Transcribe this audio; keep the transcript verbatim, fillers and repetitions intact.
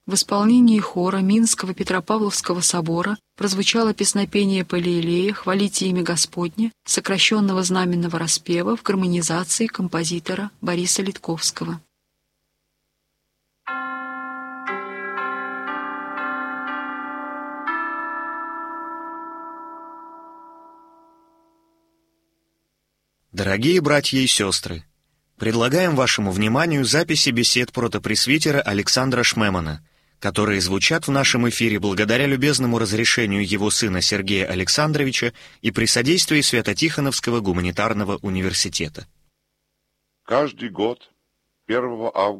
В исполнении хора Минского Петропавловского собора прозвучало песнопение Палиилея «Хвалите имя Господне», сокращенного знаменного распева в гармонизации композитора Бориса Литковского. Дорогие братья и сестры, предлагаем вашему вниманию записи бесед протопресвитера Александра Шмемана, которые звучат в нашем эфире благодаря любезному разрешению его сына Сергея Александровича и при содействии Свято-Тихоновского гуманитарного университета. Каждый год первого августа